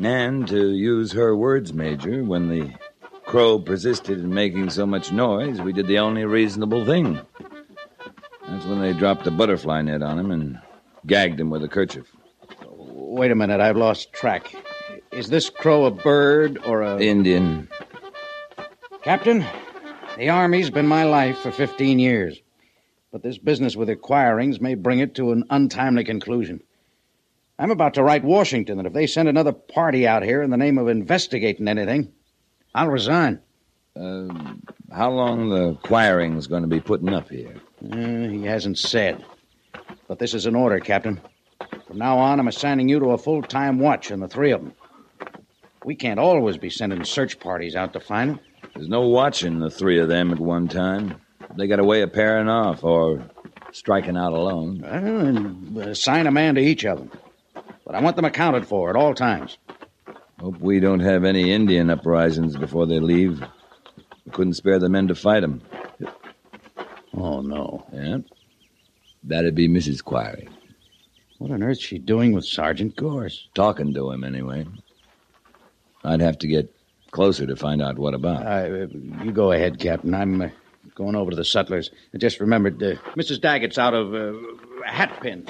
And to use her words, Major, when the crow persisted in making so much noise, we did the only reasonable thing. That's when they dropped the butterfly net on him and gagged him with a kerchief. Wait a minute, I've lost track. Is this crow a bird or a... Indian. Captain, the Army's been my life for 15 years. But this business with acquirings may bring it to an untimely conclusion. I'm about to write Washington that if they send another party out here in the name of investigating anything, I'll resign. How long the acquiring's going to be putting up here? He hasn't said. But this is an order, Captain. From now on, I'm assigning you to a full-time watch on the three of them. We can't always be sending search parties out to find them. There's no watching the three of them at one time. They got a way of pairing off or striking out alone. And assign a man to each of them. But I want them accounted for at all times. Hope we don't have any Indian uprisings before they leave. We couldn't spare the men to fight them. Oh, no. Yeah? That'd be Mrs. Quiring. What on earth's she doing with Sergeant Gorse? Talking to him, anyway. I'd have to get closer to find out what about. You go ahead, Captain. I'm going over to the Sutlers. I just remembered Mrs. Daggett's out of Hatpin.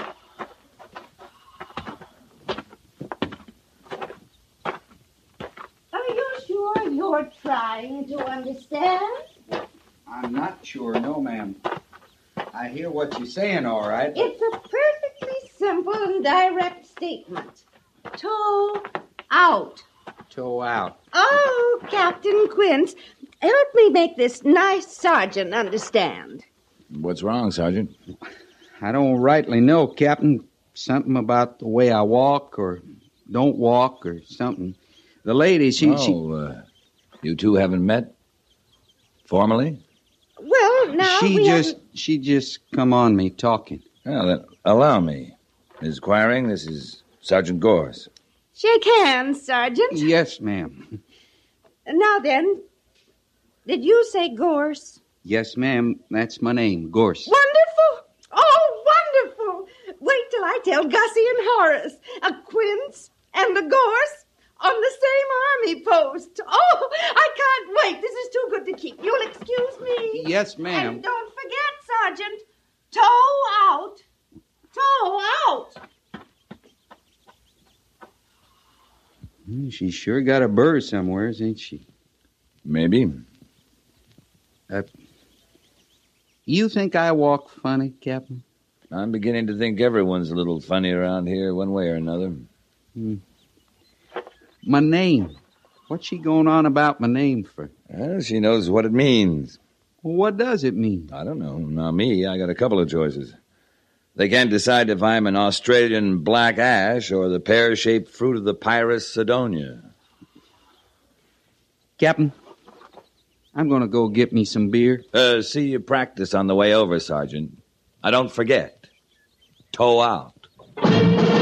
Are you sure you're trying to understand? I'm not sure, no, ma'am. I hear what you're saying, all right. It's a perfectly simple and direct statement. Toe out. Toe out. Oh, Captain Quince, help me make this nice sergeant understand. What's wrong, Sergeant? I don't rightly know, Captain. Something about the way I walk or don't walk or something. The lady, she... You two haven't met? Formally? Well, now She just come on me talking. Well, then, allow me. Ms. Quiring, this is Sergeant Gorse. Shake hands, Sergeant. Yes, ma'am. Now then, did you say Gorse? Yes, ma'am. That's my name, Gorse. Wonderful! Oh, wonderful! Wait till I tell Gussie and Horace. A Quince and a Gorse on the same army post. Oh, I can't wait. This is too good to keep. You'll excuse me? Yes, ma'am. And don't forget, Sergeant, toe out. Toe out. She sure got a burr somewhere, ain't she? Maybe. You think I walk funny, Captain? I'm beginning to think everyone's a little funny around here one way or another. My name. What's she going on about my name for? Well, she knows what it means. Well, what does it mean? I don't know. Now, me, I got a couple of choices. They can't decide if I'm an Australian black ash or the pear-shaped fruit of the Pyrus Sidonia. Captain, I'm going to go get me some beer. See you practice on the way over, Sergeant. Don't forget. Toe out.